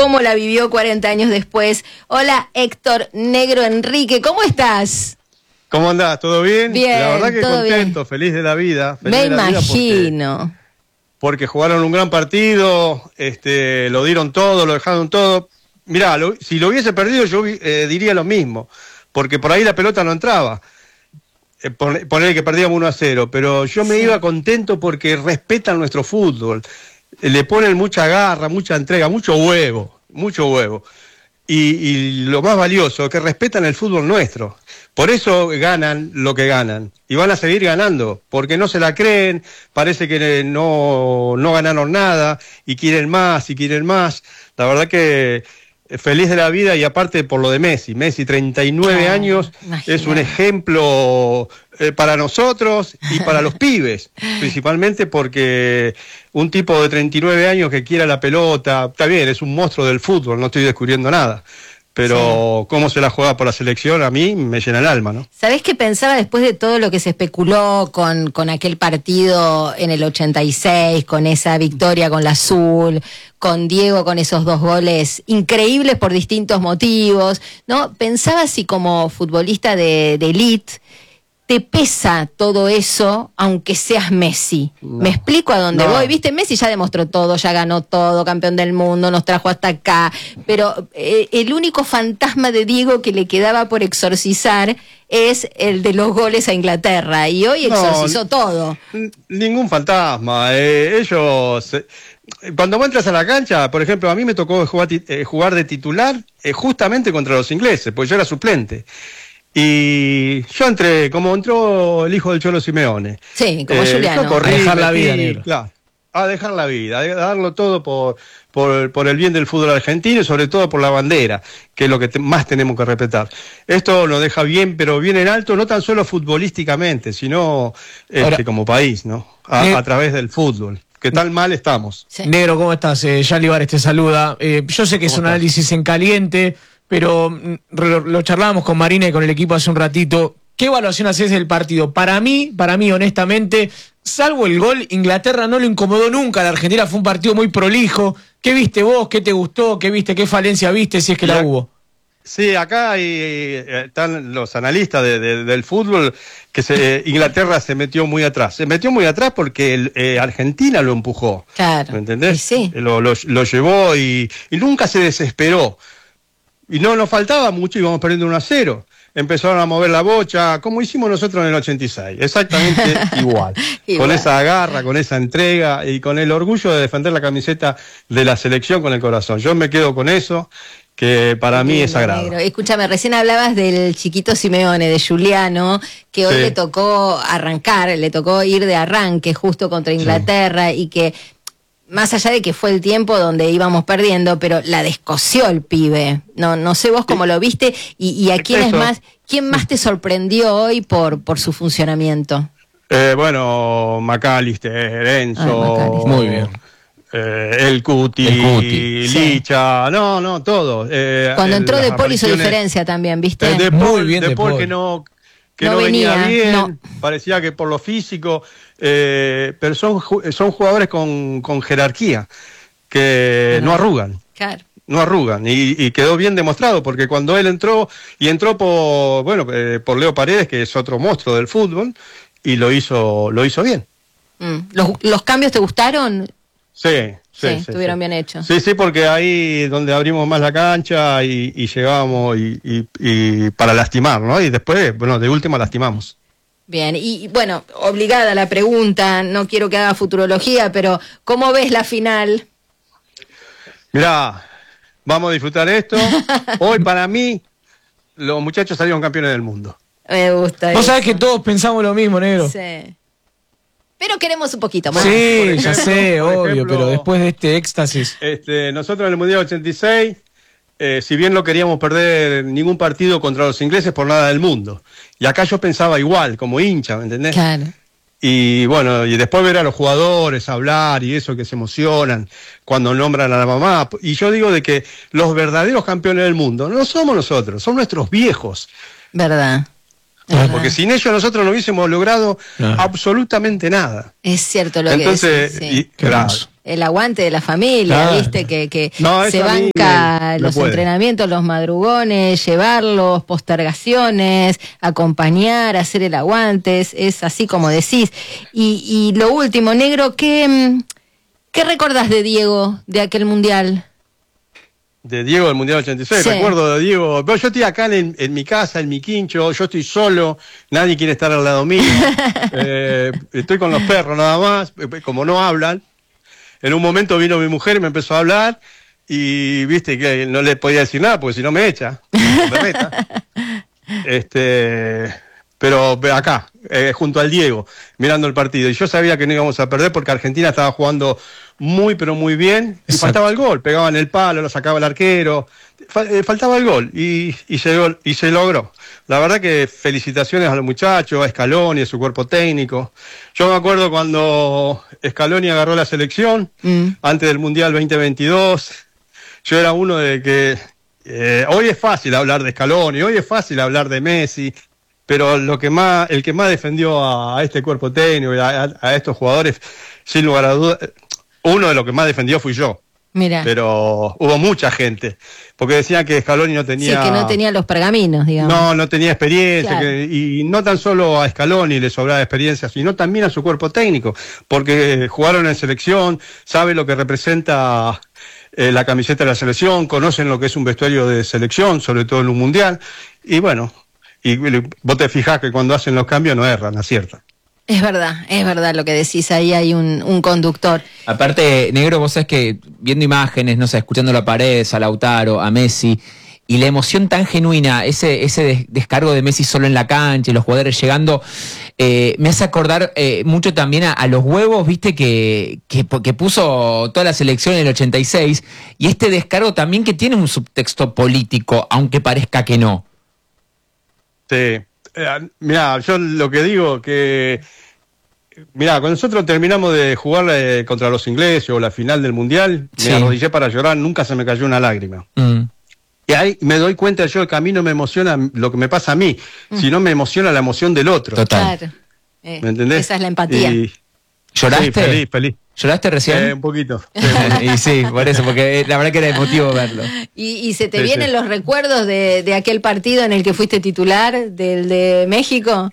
cómo la vivió 40 años después. Hola, Héctor Negro Enrique, ¿cómo estás? ¿Cómo andás? ¿Todo bien? Bien, la verdad que contento, bien. Feliz de la vida. Me imagino. Porque jugaron un gran partido, lo dieron todo, lo dejaron todo. Mirá, si lo hubiese perdido yo diría lo mismo, porque por ahí la pelota no entraba. Poner que perdíamos 1-0, pero yo me iba contento porque respetan nuestro fútbol. Le ponen mucha garra, mucha entrega, mucho huevo. Y lo más valioso, que respetan el fútbol nuestro. Por eso ganan lo que ganan. Y van a seguir ganando, porque no se la creen, parece que no ganaron nada, y quieren más, La verdad que feliz de la vida, y aparte por lo de Messi. Messi, 39 años, imagínate. Es un ejemplo para nosotros y para los pibes, principalmente porque un tipo de 39 años que quiera la pelota, está bien, es un monstruo del fútbol, no estoy descubriendo nada. Pero cómo se la juega por la selección a mí me llena el alma, ¿no? ¿Sabés qué pensaba después de todo lo que se especuló con aquel partido en el 86, con esa victoria con la azul, con Diego con esos 2 goles increíbles por distintos motivos, ¿no? Pensaba si como futbolista de elite te pesa todo eso, aunque seas Messi. No. ¿Me explico a dónde voy? Viste, Messi ya demostró todo, ya ganó todo, campeón del mundo, nos trajo hasta acá, pero el único fantasma de Diego que le quedaba por exorcizar es el de los goles a Inglaterra, y hoy exorcizó todo. Ningún fantasma, ellos... Cuando vos entras a la cancha, por ejemplo, a mí me tocó jugar de titular justamente contra los ingleses, porque yo era suplente. Y yo entré, como entró el hijo del Cholo Simeone. Sí, como Juliano. Corrí, a dejar la vida, negro. Claro, a dejar la vida, a darlo todo por el bien del fútbol argentino y sobre todo por la bandera, que es lo que más tenemos que respetar. Esto nos deja bien, pero bien en alto, no tan solo futbolísticamente, sino como país, ¿no? A través del fútbol. ¿Qué tal mal estamos? Sí. Negro, ¿cómo estás? Yali Vares te saluda. Yo sé que es un análisis en caliente, pero lo charlábamos con Marina y con el equipo hace un ratito. ¿Qué evaluación haces del partido? Para mí, honestamente, salvo el gol, Inglaterra no lo incomodó nunca. La Argentina fue un partido muy prolijo. ¿Qué viste vos? ¿Qué te gustó? ¿Qué viste? ¿Qué falencia viste? Si es que la hubo. Sí, acá están los analistas del fútbol, que Inglaterra se metió muy atrás. Se metió muy atrás porque Argentina lo empujó. Claro. ¿Me entendés? Sí. Lo llevó y nunca se desesperó. Y no nos faltaba mucho, íbamos perdiendo 1-0. Empezaron a mover la bocha, como hicimos nosotros en el 86. Exactamente igual. Con esa garra, con esa entrega y con el orgullo de defender la camiseta de la selección con el corazón. Yo me quedo con eso, que para mí es sagrado. Negro. Escúchame, recién hablabas del chiquito Simeone, de Juliano, que hoy le tocó arrancar, le tocó ir de arranque justo contra Inglaterra y que... Más allá de que fue el tiempo donde íbamos perdiendo, pero la descosió el pibe. No sé vos cómo lo viste y a quién más te sorprendió hoy por su funcionamiento. Bueno, McAllister, Enzo, muy bien. El Cuti, Licha, todo. Cuando entró De Paul hizo diferencia también, ¿viste? Muy bien, De Paul que no venía bien, parecía que por lo físico, pero son jugadores con jerarquía, que no arrugan. Claro. No arrugan, y quedó bien demostrado, porque cuando él entró por Leo Paredes, que es otro monstruo del fútbol, y lo hizo bien. ¿Los cambios te gustaron? Sí, estuvieron bien hechos. Sí, porque ahí donde abrimos más la cancha y llegábamos y para lastimar, ¿no? Y después, de última lastimamos. Bien, y bueno, obligada la pregunta, no quiero que haga futurología, pero ¿cómo ves la final? Mirá, vamos a disfrutar esto. Hoy para mí, los muchachos salieron campeones del mundo. Me gusta. Vos sabés que todos pensamos lo mismo, negro. Sí. Pero queremos un poquito más. Sí, ya sé, obvio, pero después de este éxtasis. Nosotros en el Mundial 86, si bien no queríamos perder ningún partido contra los ingleses por nada del mundo. Y acá yo pensaba igual, como hincha, ¿me entendés? Claro. Y bueno, y después ver a los jugadores hablar y eso, que se emocionan cuando nombran a la mamá. Y yo digo de que los campeones del mundo no somos nosotros, son nuestros viejos. ¿Verdad? Porque sin ellos nosotros no hubiésemos logrado absolutamente nada. Es cierto lo que decís. Sí. Claro, el aguante de la familia, Claro. ¿viste? Que No, se eso a mí banca me los puede. entrenamientos, los madrugones, llevarlos, postergaciones, acompañar, hacer el aguante, es así como decís. Y lo último, Negro, ¿qué recordás de Diego de aquel mundial? De Diego del Mundial 86, Sí. recuerdo de Diego. Pero yo estoy acá en mi casa, en mi quincho, yo estoy solo, nadie quiere estar al lado mío. Estoy con los perros nada más, como no hablan. En un momento vino mi mujer y me empezó a hablar y viste que no le podía decir nada porque si no me echa, me reta. Pero acá, junto al Diego, mirando el partido. Y yo sabía que no íbamos a perder porque Argentina estaba jugando muy, pero muy bien. Y Exacto. faltaba el gol, pegaban el palo, lo sacaba el arquero. Faltaba el gol y se logró. La verdad que felicitaciones a los muchachos, a Scaloni, a su cuerpo técnico. Yo me acuerdo cuando Scaloni agarró la selección, antes del Mundial 2022. Yo era uno de que... hoy es fácil hablar de Scaloni, hoy es fácil hablar de Messi, pero el que más defendió a este cuerpo técnico y a estos jugadores, sin lugar a dudas, uno de los que más defendió fui yo. Mira, Pero hubo mucha gente, porque decían que Scaloni no sí, tenía... que no tenía los pergaminos, digamos. No tenía experiencia, Claro. y no tan solo a Scaloni le sobraba experiencia, sino también a su cuerpo técnico, porque jugaron en selección, sabe lo que representa la camiseta de la selección, conocen lo que es un vestuario de selección, sobre todo en un mundial, y bueno, y vos te fijás que cuando hacen los cambios no erran, aciertan. Es verdad lo que decís, ahí hay un conductor. Aparte, Negro, vos sabés que viendo imágenes, no sé, escuchando a Paredes, a Lautaro, a Messi, y la emoción tan genuina, ese descargo de Messi solo en la cancha y los jugadores llegando, me hace acordar mucho también a los huevos, viste, que puso toda la selección en el 86, y este descargo también que tiene un subtexto político, aunque parezca que no. Sí. Mirá, yo lo que digo que... Mirá, cuando nosotros terminamos de jugar contra los ingleses o la final del Mundial, Sí. me arrodillé para llorar, nunca se me cayó una lágrima. Y ahí me doy cuenta yo que a mí no me emociona lo que me pasa a mí, sino me emociona la emoción del otro. Total. Claro. ¿Me entendés? Esa es la empatía. ¿Lloraste? Sí, feliz. ¿Lloraste recién? Un poquito. Y sí, por eso, porque la verdad que era emotivo verlo. ¿Y se te Sí, vienen sí. los recuerdos de aquel partido en el que fuiste titular, del de México?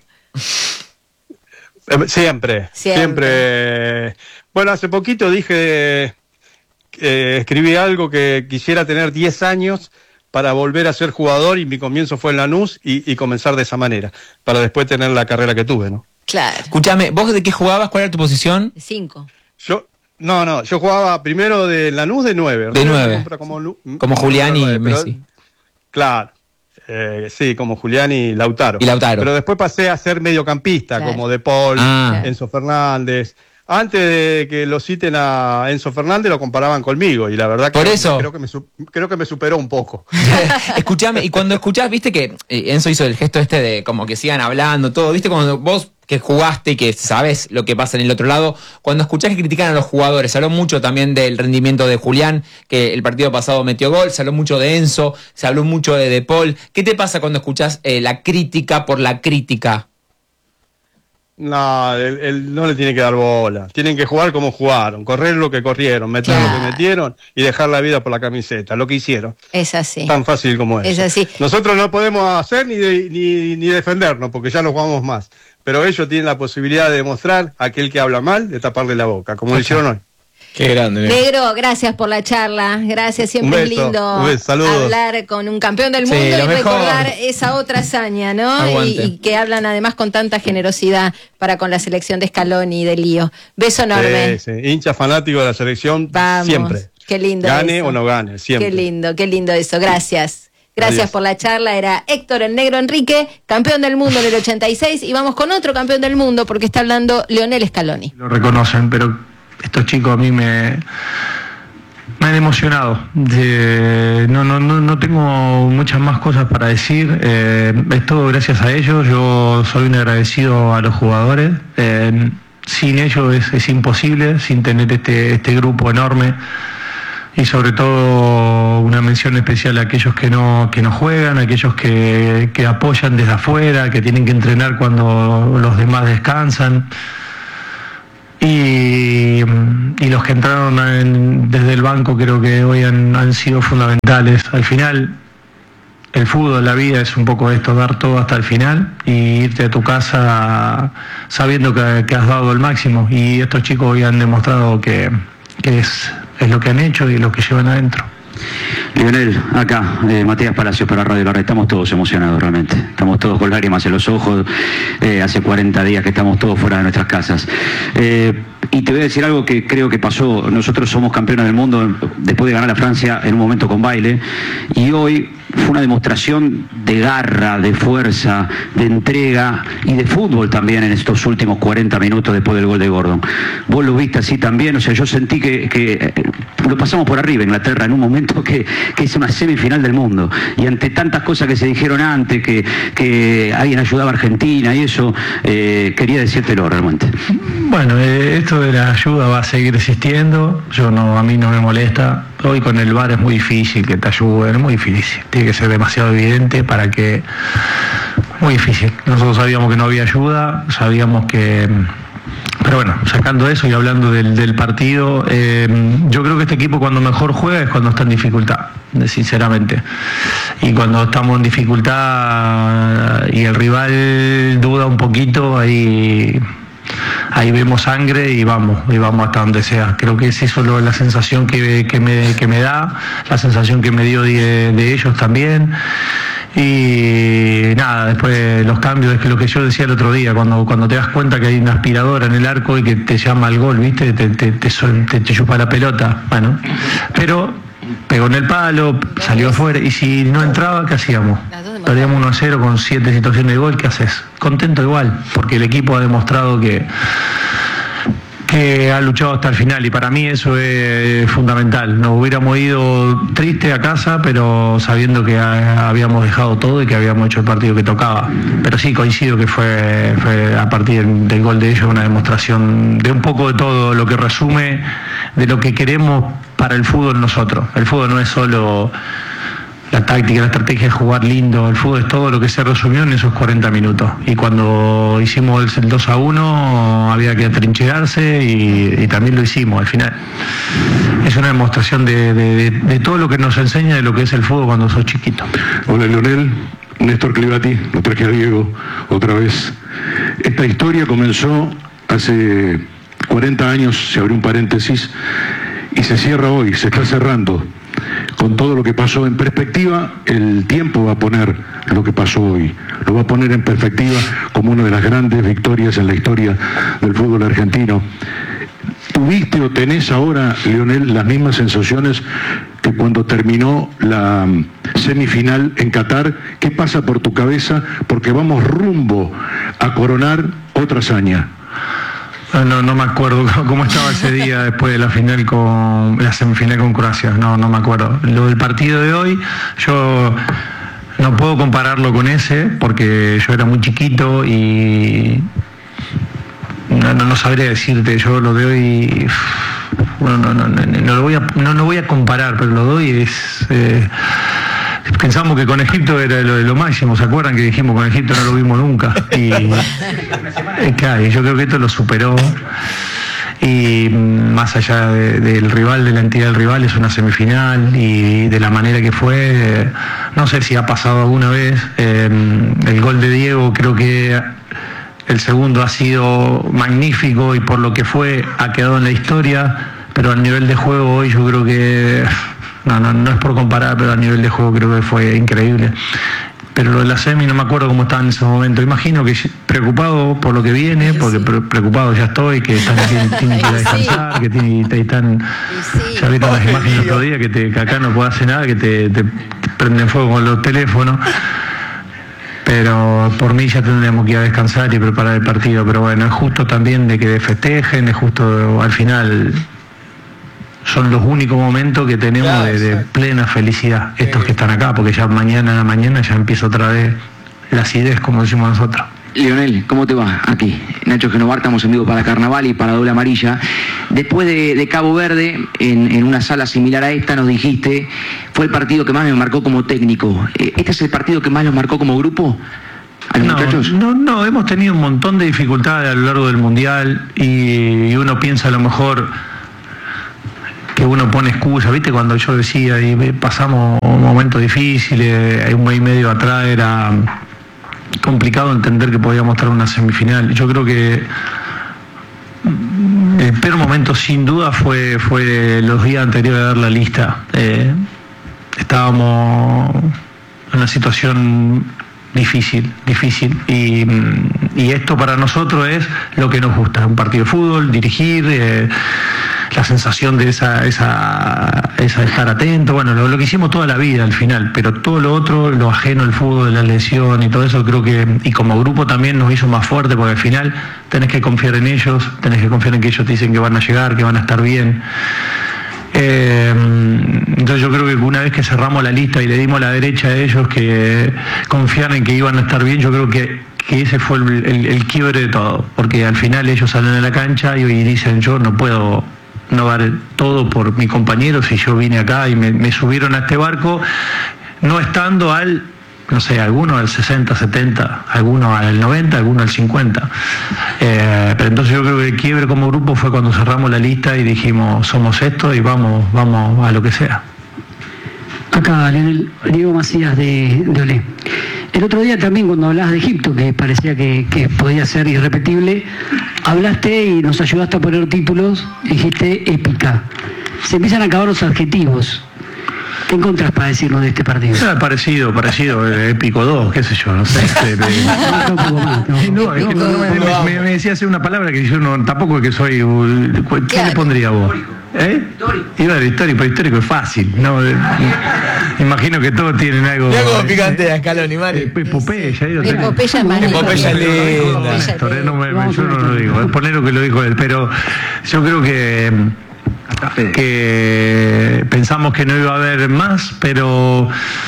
Siempre. Bueno, hace poquito dije, escribí algo que quisiera tener 10 años para volver a ser jugador y mi comienzo fue en Lanús y comenzar de esa manera, para después tener la carrera que tuve, ¿no? Claro. Escúchame, ¿vos de qué jugabas? ¿Cuál era tu posición? 5. Yo jugaba primero de Lanús de 9. De 9. Como Julián y Messi. Claro. Sí, como Julián y Lautaro. Pero después pasé a ser mediocampista, Claro. como De Paul, Ah. Enzo Fernández. Antes de que lo citen a Enzo Fernández lo comparaban conmigo y la verdad que Por eso. creo que me superó un poco. Escuchame, y cuando escuchás, viste que Enzo hizo el gesto este de como que sigan hablando, todo, viste, cuando vos que jugaste y que sabes lo que pasa en el otro lado, cuando escuchás que critican a los jugadores, se habló mucho también del rendimiento de Julián, que el partido pasado metió gol, se habló mucho de Enzo, se habló mucho de Paul. ¿Qué te pasa cuando escuchás la crítica por la crítica? No, él no le tiene que dar bola. Tienen que jugar como jugaron, correr lo que corrieron, meter lo Claro. que metieron y dejar la vida por la camiseta, lo que hicieron. Es así. Tan fácil como Es eso. así. Nosotros no podemos hacer ni defendernos porque ya no jugamos más. Pero ellos tienen la posibilidad de demostrar a aquel que habla mal, de taparle la boca, como lo hicieron hoy. Qué grande. Negro, gracias por la charla. Gracias, siempre Un es beso, lindo un beso, saludos. hablar con un campeón del Sí, mundo lo y mejor. recordar esa otra hazaña, ¿no? Aguante. Y que hablan además con tanta generosidad para con la selección de Scaloni y de Lío. Beso enorme. Sí, hincha fanático de la selección Vamos. siempre. Qué lindo Gane eso. o no gane, siempre. Qué lindo eso. Gracias. Gracias Adiós. por la charla. Era Héctor el Negro Enrique, campeón del mundo en el 86. Y vamos con otro campeón del mundo porque está hablando Lionel Scaloni. Lo reconocen, pero estos chicos a mí me han emocionado. No tengo muchas más cosas para decir. Es todo gracias a ellos. Yo soy un agradecido a los jugadores. Sin ellos es imposible, sin tener este grupo enorme. Y sobre todo una mención especial a aquellos que no juegan, a aquellos que apoyan desde afuera, que tienen que entrenar cuando los demás descansan. y los que entraron desde el banco creo que hoy han sido fundamentales. Al final, el fútbol, la vida es un poco esto, dar todo hasta el final y irte a tu casa sabiendo que has dado el máximo, y estos chicos hoy han demostrado que es lo que han hecho y lo que llevan adentro. Lionel, acá, Matías Palacios para Radio La Red. Estamos todos emocionados realmente, estamos todos con lágrimas en los ojos. Hace 40 días que estamos todos fuera de nuestras casas. Y te voy a decir algo que creo que pasó. Nosotros somos campeones del mundo después de ganar a Francia en un momento con baile, y hoy fue una demostración de garra, de fuerza, de entrega y de fútbol también en estos últimos 40 minutos después del gol de Gordon. Vos lo viste así también. O sea, yo sentí que lo pasamos por arriba Inglaterra en un momento que es una semifinal del mundo, y ante tantas cosas que se dijeron antes, que alguien ayudaba a Argentina y eso, quería decírtelo realmente. Bueno, esto de la ayuda va a seguir existiendo. A mí no me molesta. Hoy con el VAR es muy difícil que te ayuden, es muy difícil. Tiene que ser demasiado evidente para que... Muy difícil. Nosotros sabíamos que no había ayuda, sabíamos que... Pero bueno, sacando eso y hablando del partido, yo creo que este equipo cuando mejor juega es cuando está en dificultad, sinceramente. Y cuando estamos en dificultad y el rival duda un poquito, ahí vemos sangre y vamos hasta donde sea. Creo que es eso la sensación que me da, la sensación que me dio de ellos también. Y nada, después los cambios, es que lo que yo decía el otro día, cuando te das cuenta que hay una aspiradora en el arco y que te llama al gol, ¿viste? Te chupa la pelota, bueno, pero pegó en el palo, salió afuera, y si no entraba, ¿qué hacíamos? Perdíamos 1-0 con 7 situaciones de gol, ¿qué haces? Contento igual, porque el equipo ha demostrado que ha luchado hasta el final, y para mí eso es fundamental. Nos hubiéramos ido triste a casa, pero sabiendo que habíamos dejado todo y que habíamos hecho el partido que tocaba. Pero sí, coincido que fue a partir del gol de ellos una demostración de un poco de todo, lo que resume de lo que queremos para el fútbol nosotros. El fútbol no es solo la táctica, la estrategia es jugar lindo. El fútbol es todo lo que se resumió en esos 40 minutos. Y cuando hicimos el 2-1 había que atrincherarse y también lo hicimos al final. Es una demostración de todo lo que nos enseña de lo que es el fútbol cuando sos chiquito. Hola Lionel, Néstor Clivati, lo traje a Diego otra vez. Esta historia comenzó hace 40 años, se abrió un paréntesis y se cierra hoy, se está cerrando. Con todo lo que pasó en perspectiva, el tiempo va a poner lo que pasó hoy, lo va a poner en perspectiva como una de las grandes victorias en la historia del fútbol argentino. ¿Tuviste o tenés ahora, Lionel, las mismas sensaciones que cuando terminó la semifinal en Qatar? ¿Qué pasa por tu cabeza? Porque vamos rumbo a coronar otra hazaña. No me acuerdo cómo estaba ese día después de la semifinal con Croacia, no me acuerdo. Lo del partido de hoy, yo no puedo compararlo con ese porque yo era muy chiquito y no sabría decirte. Yo lo de hoy no lo voy a comparar, pero lo de hoy es... Pensamos que con Egipto era lo máximo, ¿se acuerdan que dijimos con Egipto no lo vimos nunca? Y claro, yo creo que esto lo superó, y más allá del rival, de la entidad del rival, es una semifinal, y de la manera que fue, no sé si ha pasado alguna vez. El gol de Diego, creo que el segundo ha sido magnífico y por lo que fue ha quedado en la historia, pero al nivel de juego hoy yo creo que... No es por comparar, pero a nivel de juego creo que fue increíble. Pero lo de la semi no me acuerdo cómo estaba en ese momento. Imagino que preocupado por lo que viene, porque preocupado ya estoy, que tienen que ir a descansar, que están... Ya vieron las imágenes el otro día, que acá no puedo hacer nada, que te prenden fuego con los teléfonos. Pero por mí ya tendríamos que ir a descansar y preparar el partido. Pero bueno, es justo también de que festejen, es justo al final... Son los únicos momentos que tenemos de plena felicidad, estos que están acá, porque ya mañana ya empieza otra vez la acidez, como decimos nosotros. Lionel, ¿cómo te va? Aquí, Nacho Genovar, estamos en vivo para Carnaval y para Doble Amarilla. Después de Cabo Verde, en una sala similar a esta, nos dijiste, fue el partido que más me marcó como técnico. ¿Este es el partido que más los marcó como grupo? a los muchachos? No, hemos tenido un montón de dificultades a lo largo del Mundial y uno piensa a lo mejor que uno pone excusas, ¿viste? Cuando yo decía, y pasamos momentos difíciles, un mes y medio atrás era complicado entender que podíamos estar en una semifinal. Yo creo que el peor momento sin duda fue los días anteriores a dar la lista. Estábamos en una situación difícil y esto para nosotros es lo que nos gusta, un partido de fútbol, dirigir, la sensación de esa estar atento, bueno, lo que hicimos toda la vida al final, pero todo lo otro, lo ajeno al fútbol, la lesión y todo eso, creo que, y como grupo también nos hizo más fuerte, porque al final tenés que confiar en ellos, tenés que confiar en que ellos te dicen que van a llegar, que van a estar bien. Entonces yo creo que una vez que cerramos la lista y le dimos la derecha a ellos que confiaran en que iban a estar bien, yo creo que ese fue el quiebre de todo, porque al final ellos salen a la cancha y dicen, yo no puedo no dar todo por mi compañero si yo vine acá y me subieron a este barco no estando algunos al 60, 70, algunos al 90, algunos al 50. Pero entonces yo creo que el quiebre como grupo fue cuando cerramos la lista y dijimos, somos esto y vamos a lo que sea. Acá, Leonel, Diego Macías de Olé. El otro día también cuando hablabas de Egipto, que parecía que podía ser irrepetible, hablaste y nos ayudaste a poner títulos, dijiste épica. Se empiezan a acabar los adjetivos. ¿Qué encontrás para decirnos de este partido? Parecido, épico 2, qué sé yo, no sé. Me decía hacer una palabra que yo tampoco es que soy... ¿Qué le pondría vos? Iba a histórico, pero histórico es fácil, ¿no? Imagino que todos tienen algo. Mira como picante de Scaloni, Mari. Epopeya es más Epopeya linda. Yo no lo digo, es poner lo que lo dijo él, pero yo creo que pensamos que no iba a haber más, pero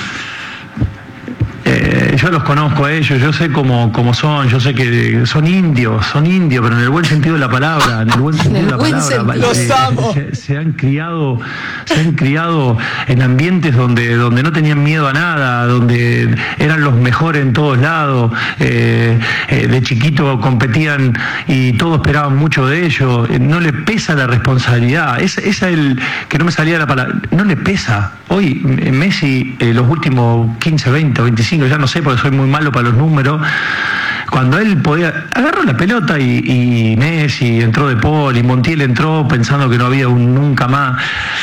yo los conozco a ellos, yo sé cómo son, yo sé que son indios, pero en el buen sentido de la palabra, Los amo. Se han criado en ambientes donde no tenían miedo a nada, donde eran los mejores en todos lados, de chiquito competían y todos esperaban mucho de ellos, no le pesa la responsabilidad, esa es el que no me salía la palabra, no le pesa. Hoy Messi, los últimos 15, 20 o 25, ya no sé porque soy muy malo para los números, cuando él agarró la pelota y Messi entró de Paul y Montiel entró pensando que no había un nunca más.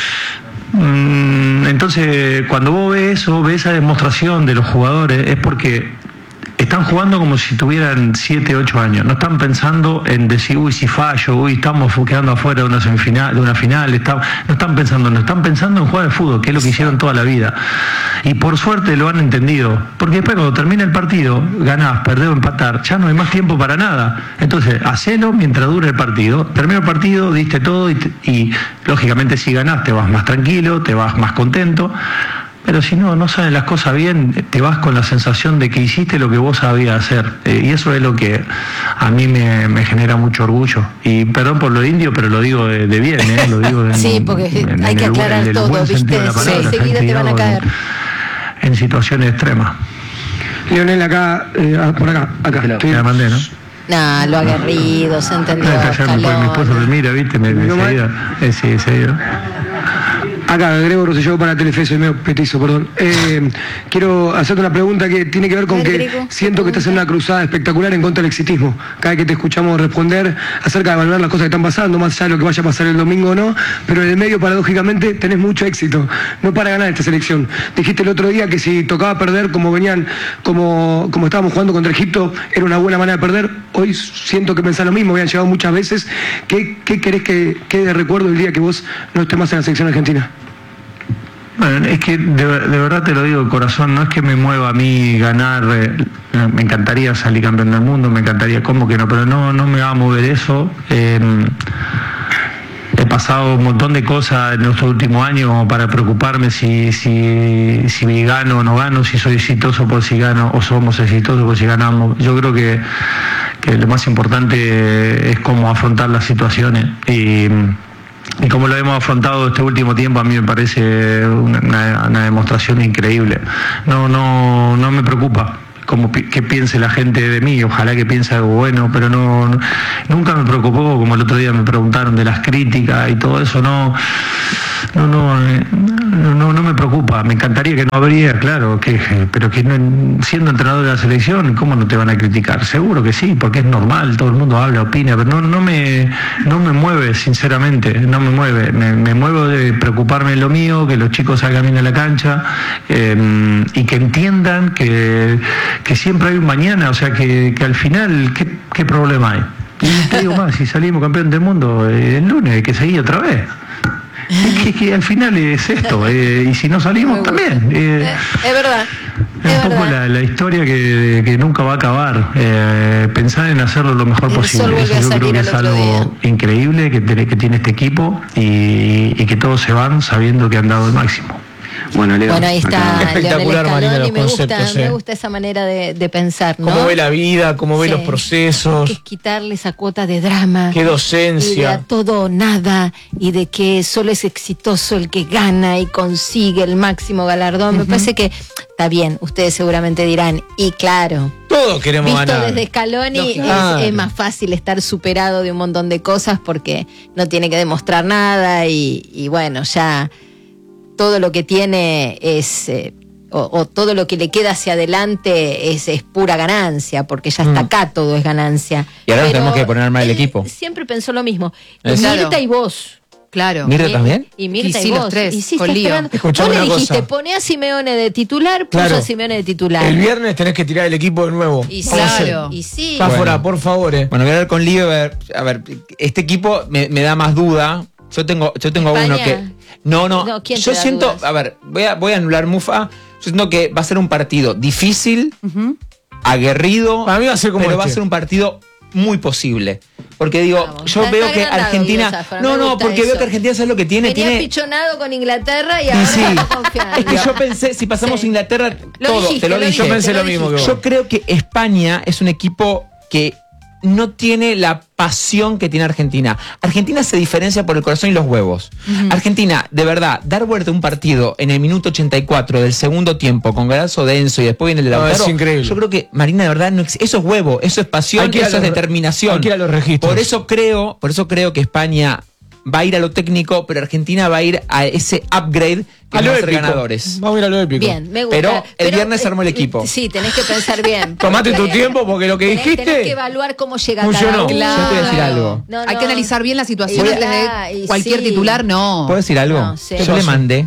Entonces cuando vos ves esa demostración de los jugadores es porque están jugando como si tuvieran 7, 8 años. No están pensando en decir, si fallo, estamos quedando afuera de una semifinal, de una final. No están pensando en jugar al fútbol, que es lo que hicieron toda la vida. Y por suerte lo han entendido. Porque después cuando termina el partido, ganás, perdés o empatar, ya no hay más tiempo para nada. Entonces, hacelo mientras dure el partido. Termina el partido, diste todo y lógicamente si ganás te vas más tranquilo, te vas más contento. Pero si no salen las cosas bien, te vas con la sensación de que hiciste lo que vos sabías hacer. Y eso es lo que a mí me genera mucho orgullo. Y perdón por lo indio, pero lo digo de bien, lo digo sí, porque hay que aclarar todo, ¿viste? Enseguida te van a caer. En situaciones extremas. Leonel, acá, por acá. Te la mandé, ¿no? No, lo aguerrido, se entendió. Mi esposo me mira, ¿viste? Sí, seguido. Acá, Grego Rosselló para Telefe, soy medio petizo, perdón. Quiero hacerte una pregunta que tiene que ver con que siento que estás en una cruzada espectacular en contra del exitismo. Cada vez que te escuchamos responder acerca de valorar las cosas que están pasando, más allá de lo que vaya a pasar el domingo o no, pero en el medio, paradójicamente, tenés mucho éxito. No para ganar esta selección. Dijiste el otro día que si tocaba perder como estábamos jugando contra Egipto, era una buena manera de perder. Hoy siento que pensás lo mismo, habían llegado muchas veces. ¿Qué querés que quede de recuerdo el día que vos no estés más en la selección argentina? Bueno, es que de verdad te lo digo de corazón, no es que me mueva a mí ganar, me encantaría salir campeón del mundo, me encantaría, ¿cómo que no? Pero no me va a mover eso. He pasado un montón de cosas en los últimos años para preocuparme si gano o no gano, si soy exitoso por si gano o somos exitosos por si ganamos. Yo creo que lo más importante es cómo afrontar las situaciones y como lo hemos afrontado este último tiempo, a mí me parece una demostración increíble. No me preocupa qué piense la gente de mí, ojalá que piense algo bueno, pero nunca me preocupó, como el otro día me preguntaron de las críticas y todo eso, no me preocupa. Me encantaría que no habría, claro, pero que siendo entrenador de la selección, ¿cómo no te van a criticar? Seguro que sí, porque es normal, todo el mundo habla, opina, pero no me mueve, sinceramente, no me mueve. Me muevo de preocuparme de lo mío, que los chicos salgan bien a la cancha y que entiendan que siempre hay un mañana, o sea, que al final, ¿qué problema hay? Y te digo más, si salimos campeón del mundo el lunes, hay que seguir otra vez. Es que al final es esto, y si no salimos también. Es verdad. Es un poco la historia que nunca va a acabar. Pensar en hacerlo lo mejor posible. Eso yo creo que es algo increíble que tiene este equipo y que todos se van sabiendo que han dado el máximo. Bueno, Leo, ahí está. Espectacular, Marina, los conceptos. Me gusta esa manera de pensar, ¿no? Cómo ve la vida, cómo ve los procesos. Que es quitarle esa cuota de drama. Qué docencia. Y de a todo o nada, y de que solo es exitoso el que gana y consigue el máximo galardón. Me parece que está bien, ustedes seguramente dirán, y claro, todos queremos visto ganar. Desde Scaloni claro. es más fácil estar superado de un montón de cosas porque no tiene que demostrar nada y bueno, ya todo lo que tiene es o todo lo que le queda hacia adelante es pura ganancia, porque ya está acá, todo es ganancia. Y ahora nos tenemos que poner mal el equipo. Siempre pensó lo mismo. Claro. Mirta y vos. Claro. ¿Mirta también? Y Mirta Y sí, y vos. los tres, Y sí, con está lío. esperando. Escuchame Vos le una dijiste, cosa. poné a Simeone de titular, puso Claro. a Simeone de titular. El viernes tenés que tirar el equipo de nuevo. Y ¿Cómo hacer? claro. Y sí. Páfora, por favor. Bueno, voy a hablar con Lío. A ver, este equipo me da más duda. Yo tengo España. uno que... No, ¿quién te yo da siento... dudas? A ver, voy a anular Mufa. Yo siento que va a ser un partido difícil, aguerrido, Para mí va a ser como pero va a este. ser un partido muy posible. Porque digo, Vamos, yo está veo que agrandado, Argentina... Guido Zafra, No, me no, gusta porque eso. veo que Argentina sabe lo que tiene. Venía Tiene pichonado con Inglaterra y Y ahora sí. está confiando. Es que yo pensé, si pasamos Sí. Inglaterra, Lo todo, dijiste, te lo lo dije. Yo dijiste, pensé lo mismo que vos. Yo creo que España es un equipo que no tiene la pasión que tiene Argentina. Argentina se diferencia por el corazón y los huevos. Argentina, de verdad, dar vuelta a un partido en el minuto 84 del segundo tiempo con golazo denso y después viene el de Lautaro. Es increíble. Yo creo que Marina, de verdad, eso es huevo, eso es pasión, Hay que ir a eso es los- determinación. hay que ir a los registros. Por eso creo que España va a ir a lo técnico, pero Argentina va a ir a ese upgrade que A nos lo va a hacer épico. ganadores. Vamos a ir a lo épico. Bien, me gusta. Pero el viernes se armó el equipo. Sí, tenés que pensar bien. Tomate tu Porque tiempo porque lo que tenés dijiste que evaluar cómo llega funcionó. cada uno. Claro. Yo te voy a decir algo. No, Hay no. que analizar bien la situación Y antes ya, de y cualquier sí. titular, no. ¿Puedo decir algo? No, sí. Yo le mandé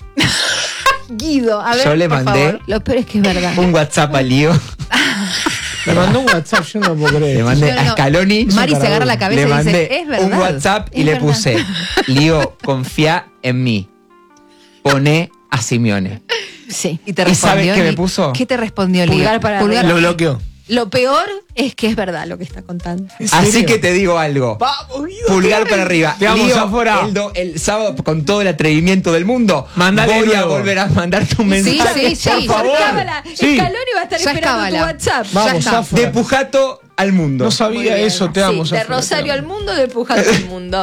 Guido, a ver, Yo le por mandé favor. Lo peor es que es verdad. un WhatsApp al Lío. Me mandó un WhatsApp, yo no puedo creer. Le mandé No, a no. Scaloni. Mari se agarra la cabeza Le y mandé dice, es verdad. un WhatsApp y Es le verdad. puse, Lío, confía en mí. Poné a Simeone. Sí. ¿Y te ¿Y sabes respondió? qué me Li- puso? ¿Qué te respondió, Lío? Pulgar para arriba. Lo bloqueó. Lo peor es que es verdad lo que está contando. Así que te digo algo. Vamos, Guido. Pulgar para arriba. Te vamos Lío, afuera. el sábado, con todo el atrevimiento del mundo, Mandale voy a luego. volver a mandarte un mensaje. sí, Por favor. Cábala. Sí. Scaloni va a estar Ya es esperando tu cábala. WhatsApp. Vamos, está. Zafra. De Pujato al mundo. No Muy sabía bien. eso, te amo. Sí, de Zafra, Rosario te al amo. mundo, de Pujato al mundo.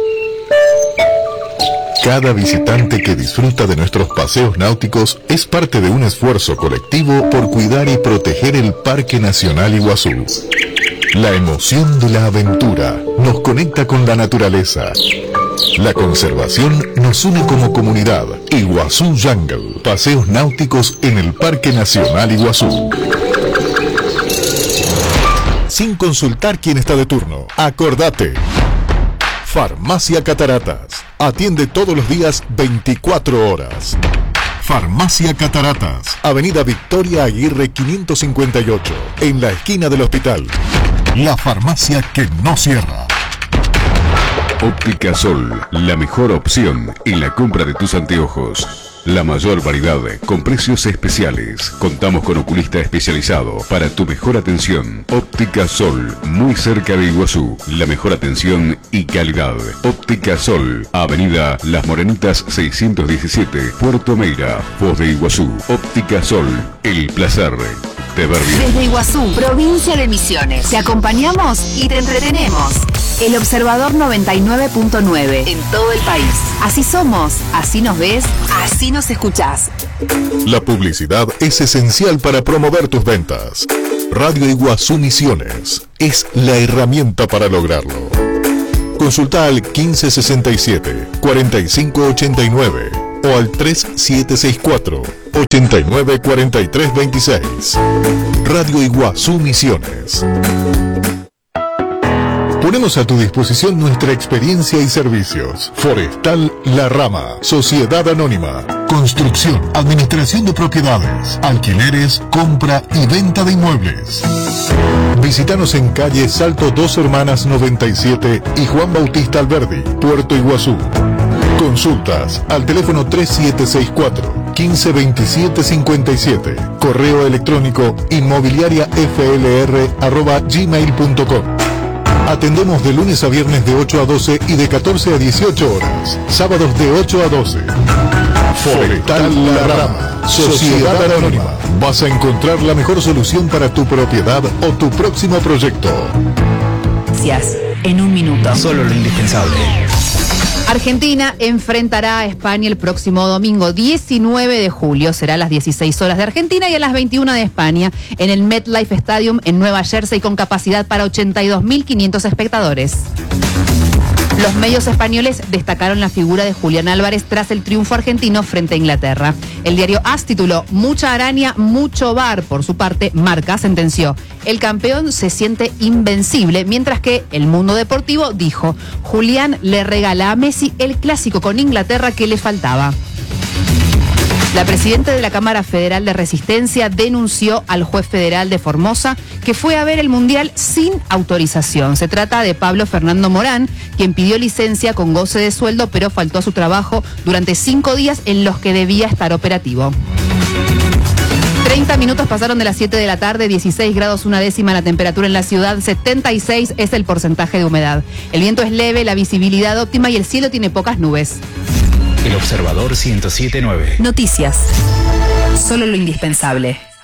Cada visitante que disfruta de nuestros paseos náuticos es parte de un esfuerzo colectivo por cuidar y proteger el Parque Nacional Iguazú. La emoción de la aventura nos conecta con la naturaleza. La conservación nos une como comunidad. Iguazú Jungle. Paseos náuticos en el Parque Nacional Iguazú. Sin consultar quién está de turno. Acordate. Farmacia Cataratas. Atiende todos los días 24 horas. Farmacia Cataratas. Avenida Victoria Aguirre 558. En la esquina del hospital. La farmacia que no cierra. Óptica Sol, la mejor opción en la compra de tus anteojos. La mayor variedad con precios especiales. Contamos con oculista especializado para tu mejor atención. Óptica Sol, muy cerca de Iguazú. La mejor atención y calidad. Óptica Sol, Avenida Las Morenitas 617, Puerto Meira, Foz de Iguazú. Óptica Sol, el placer de ver bien. Desde Iguazú, provincia de Misiones. Te acompañamos y te entretenemos. El Observador 99.9 en todo el país. Así somos, así nos ves, así nos escuchás. La publicidad es esencial para promover tus ventas. Radio Iguazú Misiones es la herramienta para lograrlo. Consulta al 1567-4589 o al 3764-894326. Radio Iguazú Misiones. Ponemos a tu disposición nuestra experiencia y servicios. Forestal La Rama, Sociedad Anónima. Construcción, administración de propiedades, alquileres, compra y venta de inmuebles. Visítanos en calle Salto Dos Hermanas 97 y Juan Bautista Alberdi, Puerto Iguazú. Consultas al teléfono 3764 152757. Correo electrónico inmobiliariaflr@gmail.com. Atendemos de lunes a viernes de 8 a 12 y de 14 a 18 horas. Sábados de 8 a 12. Forestal La Rama, Sociedad Anónima. Vas a encontrar la mejor solución para tu propiedad o tu próximo proyecto. Gracias. En un minuto. Solo lo indispensable. Argentina enfrentará a España el próximo domingo 19 de julio. Será a las 16 horas de Argentina y a las 21 de España en el MetLife Stadium en Nueva Jersey con capacidad para 82.500 espectadores. Los medios españoles destacaron la figura de Julián Álvarez tras el triunfo argentino frente a Inglaterra. El diario AS tituló "Mucha araña, mucho VAR". Por su parte, Marca sentenció: "El campeón se siente invencible", mientras que El Mundo Deportivo dijo: "Julián le regala a Messi el clásico con Inglaterra que le faltaba". La presidenta de la Cámara Federal de Resistencia denunció al juez federal de Formosa que fue a ver el Mundial sin autorización. Se trata de Pablo Fernando Morán, quien pidió licencia con goce de sueldo, pero faltó a su trabajo durante 5 días en los que debía estar operativo. 30 minutos pasaron de las 7 de la tarde, 16 grados 1/10 la temperatura en la ciudad, 76 es el porcentaje de humedad. El viento es leve, la visibilidad óptima y el cielo tiene pocas nubes. El Observador 107.9. Noticias. Solo lo indispensable.